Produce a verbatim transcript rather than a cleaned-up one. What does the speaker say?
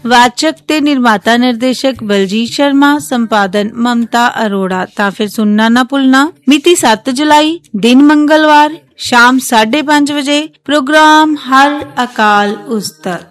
वाचक ते निर्माता निर्देशक बलजीत शर्मा, संपादन ममता अरोड़ा। ता फिर सुनना ना भुलना। मिति सत्त जुलाई, दिन मंगलवार, शाम साढ़े पांच बजे। प्रोग्राम हर अकाल उस्तक।